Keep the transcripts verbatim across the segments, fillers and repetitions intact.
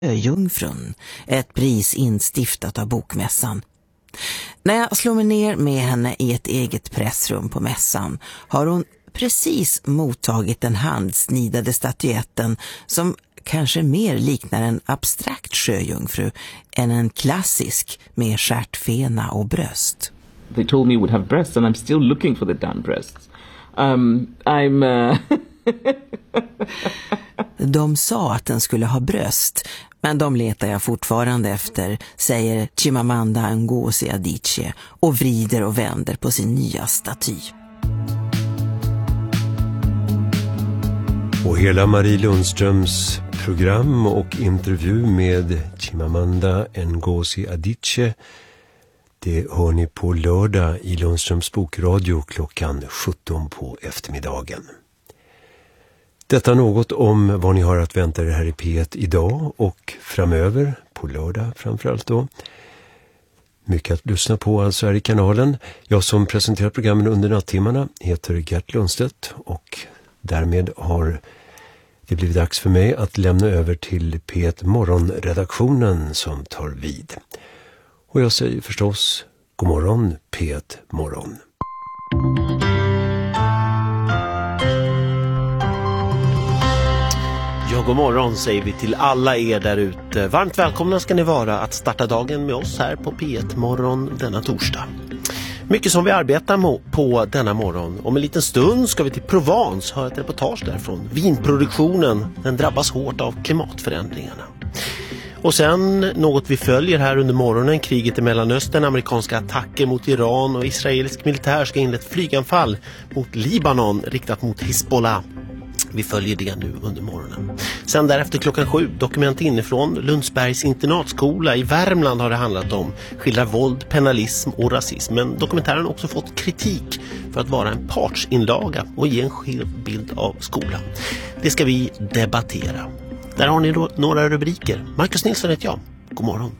Jungfrun, ett pris instiftat av bokmässan. När jag slår mig ner med henne i ett eget pressrum på mässan har hon precis mottagit den handsnidade statyetten som kanske mer liknar en abstrakt sjöjungfru än en klassisk med stjärtfena och bröst. They told me it would have breasts and I'm still looking for the damn breasts. Um, I'm... Uh... De sa att den skulle ha bröst, men de letar jag fortfarande efter, säger Chimamanda Ngozi Adichie och vrider och vänder på sin nya staty. Och hela Marie Lundströms program och intervju med Chimamanda Ngozi Adichie, det hör ni på lördag i Lundströms bokradio klockan sjutton på eftermiddagen. Detta något om vad ni har att vänta er här i P ett idag och framöver, på lördag framförallt då. Mycket att lyssna på alltså här i kanalen. Jag som presenterar programmen under nattimmarna heter Gert Lundstedt och därmed har det blivit dags för mig att lämna över till P ett morgonredaktionen som tar vid. Och jag säger förstås god morgon P ett morgon. Ja, god morgon säger vi till alla er där ute. Varmt välkomna ska ni vara att starta dagen med oss här på P ett morgon denna torsdag. Mycket som vi arbetar på denna morgon. Om en liten stund ska vi till Provence, höra ett reportage därifrån. Vinproduktionen, den drabbas hårt av klimatförändringarna. Och sen något vi följer här under morgonen, kriget i Mellanöstern, amerikanska attacker mot Iran och israelisk militär ska inleda ett flyganfall mot Libanon riktat mot Hezbollah. Vi följer det nu under morgonen. Sen därefter klockan sju, dokument inifrån Lundsbergs internatskola i Värmland har det handlat om. Skildrar våld, penalism och rasism. Men dokumentären har också fått kritik för att vara en partsinlaga och ge en skev bild av skolan. Det ska vi debattera. Där har ni några rubriker. Marcus Nilsson heter jag. God morgon.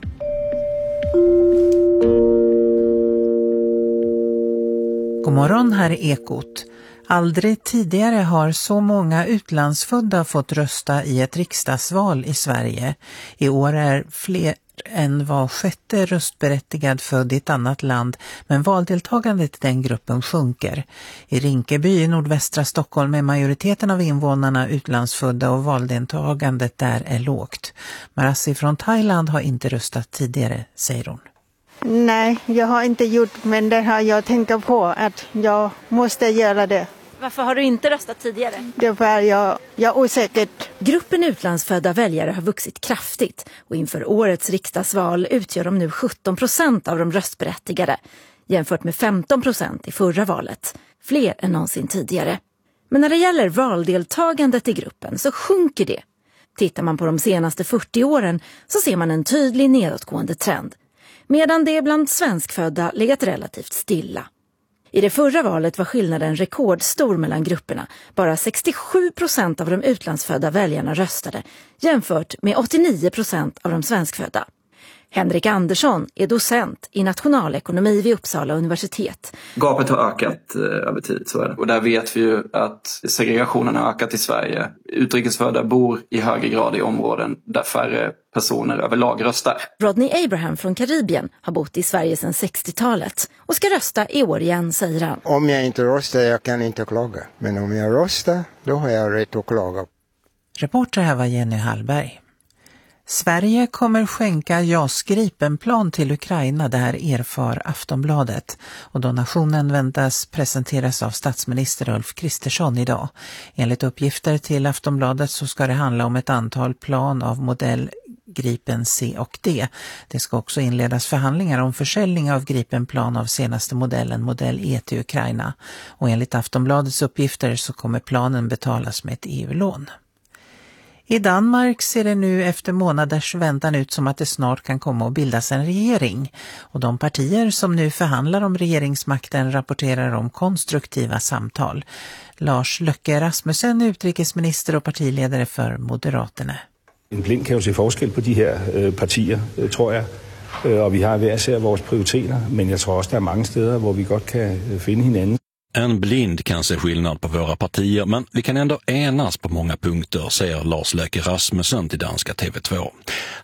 God morgon, här är Ekot. Aldrig tidigare har så många utlandsfödda fått rösta i ett riksdagsval i Sverige. I år är fler än var sjätte röstberättigad född i ett annat land, men valdeltagandet i den gruppen sjunker. I Rinkeby i nordvästra Stockholm är majoriteten av invånarna utlandsfödda och valdeltagandet där är lågt. Marassi från Thailand har inte röstat tidigare, säger hon. Nej, jag har inte gjort, men det har jag tänkt på att jag måste göra det. Varför har du inte röstat tidigare? Det var jag, jag osäkert. Gruppen utlandsfödda väljare har vuxit kraftigt och inför årets riksdagsval utgör de nu sjutton procent av de röstberättigade jämfört med femton procent i förra valet. Fler än någonsin tidigare. Men när det gäller valdeltagandet i gruppen så sjunker det. Tittar man på de senaste fyrtio åren så ser man en tydlig nedåtgående trend. Medan det bland svenskfödda legat relativt stilla. I det förra valet var skillnaden rekordstor mellan grupperna. Bara sextiosju procent av de utlandsfödda väljarna röstade jämfört med åttionio procent av de svenskfödda. Henrik Andersson är docent i nationalekonomi vid Uppsala universitet. Gapet har ökat eh, över tid, så är det. Och där vet vi ju att segregationen har ökat i Sverige. Utrikesfödda bor i högre grad i områden där färre personer överlag röstar. Rodney Abraham från Karibien har bott i Sverige sedan sextiotalet och ska rösta i år igen, säger han. Om jag inte röstar, jag kan inte klaga. Men om jag röstar, då har jag rätt att klaga. Reporter här var Jenny Hallberg. Sverige kommer skänka JAS Gripenplan till Ukraina, det här erfar Aftonbladet. Och donationen väntas presenteras av statsminister Ulf Kristersson idag. Enligt uppgifter till Aftonbladet så ska det handla om ett antal plan av modell Gripen C och D. Det ska också inledas förhandlingar om försäljning av Gripenplan av senaste modellen, modell E till Ukraina. Och enligt Aftonbladets uppgifter så kommer planen betalas med ett E U-lån. I Danmark ser det nu efter månaders väntan ut som att det snart kan komma att bildas en regering. Och de partier som nu förhandlar om regeringsmakten rapporterar om konstruktiva samtal. Lars Løkke Rasmussen, utrikesminister och partiledare för Moderaterna. En blind kan ju se forskel på de här partier, tror jag. Och vi har hver især vores prioriteter, men jag tror också det är många steder hvor vi godt kan finne hinanden. En blind kan se skillnad på våra partier, men vi kan ändå enas på många punkter, säger Lars Løkke Rasmussen till danska T V två.